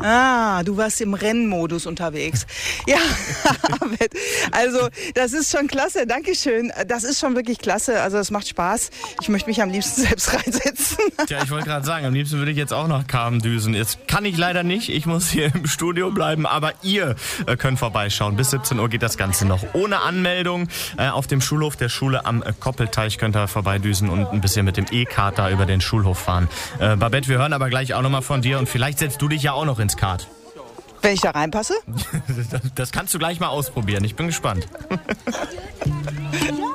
Ah, du warst im Rennmodus unterwegs. Ja, also das ist schon klasse, Dankeschön. Das ist schon wirklich klasse, also es macht Spaß. Ich möchte mich am liebsten selbst reinsetzen. Tja, ich wollte gerade sagen, am liebsten würde ich jetzt auch nach Karm düsen. Jetzt kann ich leider nicht, ich muss hier im Studio bleiben, aber ihr könnt vorbeischauen. Bis 17 Uhr geht das Ganze noch. Ohne Anmeldung auf dem Schulhof der Schule am Koppelteich könnt ihr vorbeidüsen und ein bisschen mit dem E-Kart da über den Schulhof fahren. Babette, wir hören aber gleich auch nochmal von dir und vielleicht setzt du dich ja auch noch ins Kart. Wenn ich da reinpasse? Das kannst du gleich mal ausprobieren. Ich bin gespannt.